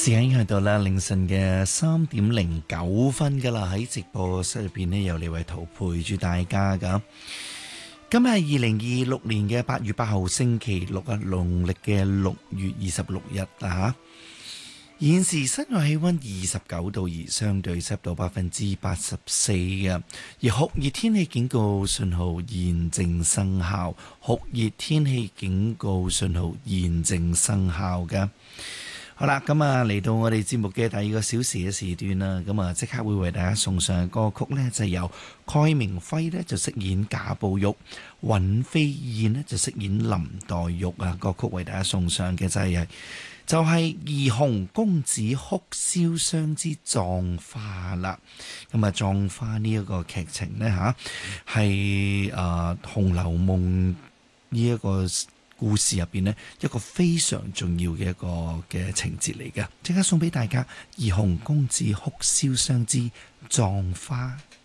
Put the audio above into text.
時間已經去到啦凌晨嘅3:09噶啦，喺直播室入邊呢，有李偉圖陪住大家噶。今日係2026年嘅8月8號星期六啊，農曆嘅6月26日啊。現時室外氣溫29度，而相對濕度84%嘅，而酷熱天氣警告信號現正生效，酷熱天氣警告信號現正生效嘅。好啦，咁啊嚟到我哋節目嘅第2個小時嘅時段啦，咁啊即刻會為大家送上嘅歌曲呢，就由蓋明輝呢就飾演賈寶玉，尹飛燕呢就飾演林黛玉啊。歌曲為大家送上嘅就係怡紅公子哭簫霜之葬花啦。咁啊葬花呢一個劇情呢係《紅樓夢》呢一個故事入邊呢一個非常重要嘅一個嘅情節嚟嘅，即刻送俾大家怡紅公子哭簫霜之葬花。